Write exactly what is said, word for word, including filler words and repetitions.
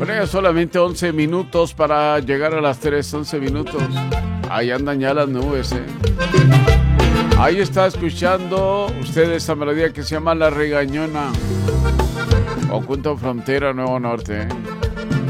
Bueno, solamente once minutos para llegar a las tres, once minutos. Ahí andan ya las nubes, ¿eh? Ahí está escuchando usted esa melodía que se llama La Regañona. Oculto Frontera, Nuevo Norte, ¿eh?